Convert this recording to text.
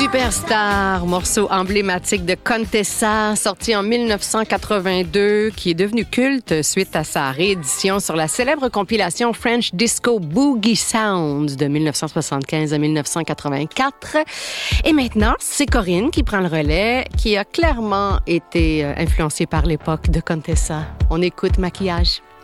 Superstar, morceau emblématique de Contessa, sorti en 1982, qui est devenu culte suite à sa réédition sur la célèbre compilation French Disco Boogie Sounds de 1975 à 1984. Et maintenant, c'est Corinne qui prend le relais, qui a clairement été influencée par l'époque de Contessa. On écoute Maquillage.